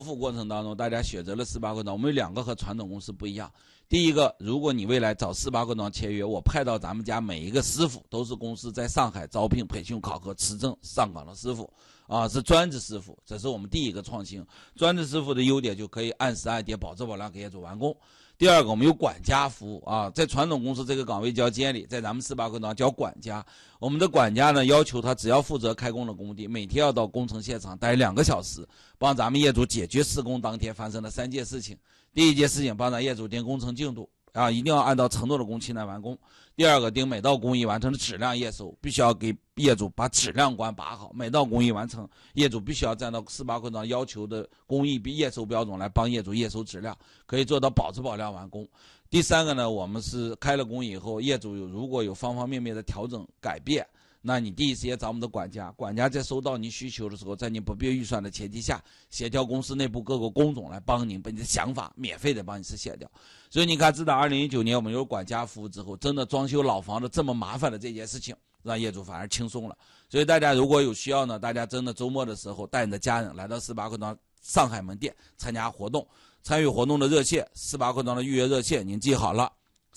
付过程当中，大家选择了司法会堂，我们有2个和传统公司不一样。第一个，如果你未来找司法会堂签约，我派到咱们家每一个师傅都是公司在上海招聘、培训、考核、持证上岗的师傅啊，是专职师傅，这是我们第一个创新。专职师傅的优点就可以按时按点保质保量给业主完工。第二个，我们有管家服务啊，在传统公司这个岗位叫监理，在咱们司法会堂叫管家。我们的管家呢，要求他只要负责开工的工地，每天要到工程现场待2个小时，帮咱们业主解决施工当天发生的3件事情。第一件事情，帮咱业主盯工程进度啊，一定要按照承诺的工期来完工。第二个，盯每道工艺完成的质量验收，必须要给业主把质量关把好。每道工艺完成，业主必须要按照司法会堂要求的工艺验收标准来帮业主验收质量，可以做到保质保量完工。第三个呢，我们是开了工以后，业主如果有方方面面的调整改变，那你第一时间找我们的管家，管家在收到你需求的时候，在你不必预算的前提下，协调公司内部各个工种来帮你把你的想法免费的帮你实现掉。所以你看，自打2019年我们有管家服务之后，真的装修老房子这么麻烦的这件事情，让业主反而轻松了。所以大家如果有需要呢，大家真的周末的时候带你的家人来到司法会堂上海门店参加活动，参与活动的热线，司法会堂的预约热线您记好了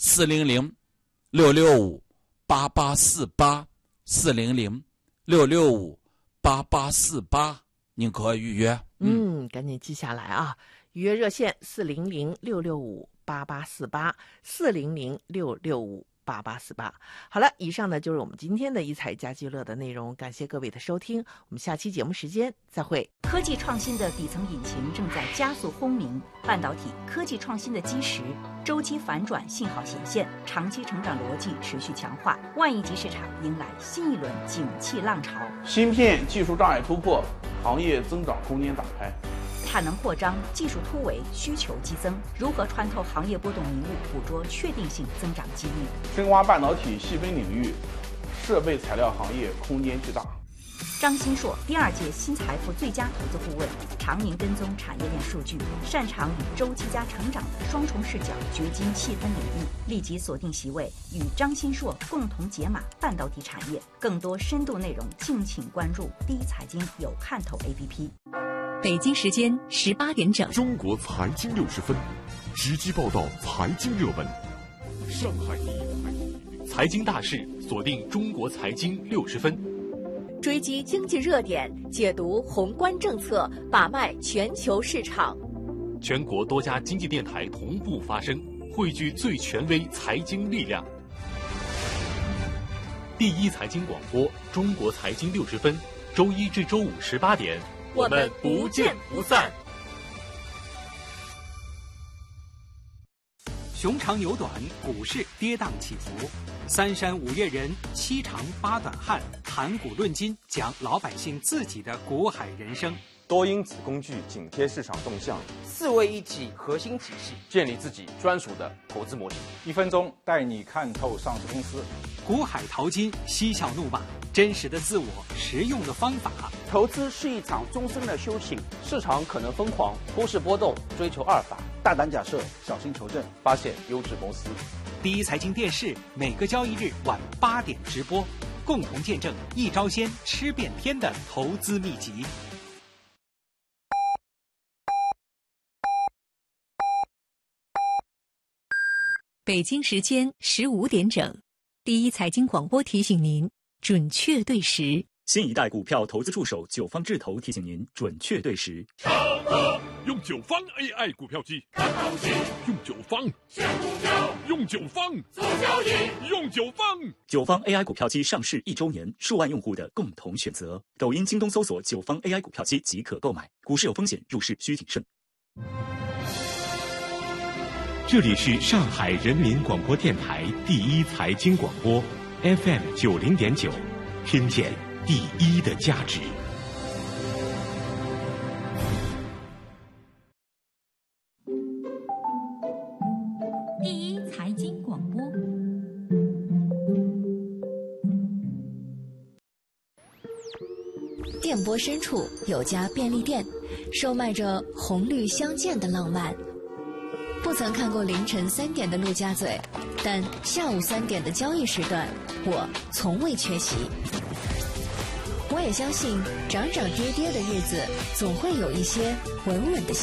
，400-665-8848。400-665-8848，您可以预约。 赶紧记下来啊！预约热线400-665-8848，400-665-8848。好了，以上呢就是我们今天的一彩家居乐的内容，感谢各位的收听，我们下期节目时间再会。 科技创新的底层引擎正在加速轰鸣，半导体科技创新的基石周期反转信号显现，长期成长逻辑持续强化，万亿级市场迎来新一轮景气浪潮。 芯片技术障碍突破，行业增长空间打开。 产能扩张，技术突围，需求激增，如何穿透行业波动迷雾，捕捉确定性增长机遇？ 深挖半导体细分领域，设备材料行业空间巨大。 张新硕第2届新财富最佳投资顾问，常年跟踪产业链数据，擅长与周期加成长的双重视角掘金细分领域。立即锁定席位，与张新硕共同解码半导体产业。更多深度内容，敬请关注第一财经有看头 APP。 北京时间18点整， 中国财经60分，直击报道财经热门。上海第一财经大事，锁定中国财经60分， 追击经济热点，解读宏观政策，把脉全球市场。 全国多家经济电台同步发声，汇聚最权威财经力量。第一财经广播，中国财经60分，周一至周五18点。我们不见不散。 熊长牛短，股市跌宕起伏，3山5岳人，7长8短汉，谈股论金，讲老百姓自己的股海人生。 多因子工具紧贴市场动向 ，4位一体核心体系， 建立自己专属的投资模型。 1分钟带你看透上市公司。 股海淘金，嬉笑怒骂，真实的自我，实用的方法。 投资是一场终身的修行， 市场可能疯狂，股市波动，追求阿尔法， 大胆假设，小心求证， 发现优质公司。 第一财经电视每个交易日晚8点直播，共同见证一招鲜吃遍天的投资秘籍。 北京时间15点整，第一财经广播提醒您准确对时。 新一代股票投资助手九方智投提醒您准确对时。 用九方 AI 股票机看东西，用九方选股票，用九方做交易，用九方。 九方 AI 股票机上市1周年，数万用户的共同选择。抖音、京东搜索九方 AI 股票机即可购买。股市有风险，入市需谨慎。 这里是上海人民广播电台第一财经广播 FM 90.9，听见第一的价值。 第一财经广播。电波深处有家便利店，售卖着红绿相间的浪漫。不曾看过凌晨3点的陆家嘴，但下午3点的交易时段，我从未缺席。我也相信涨涨跌跌的日子总会有一些稳稳的